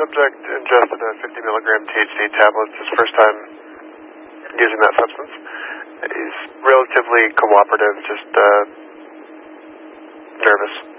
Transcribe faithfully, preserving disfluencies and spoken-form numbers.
subject ingested a fifty milligram T H C tablet. It's his first time using that substance. He's relatively cooperative, just uh, nervous.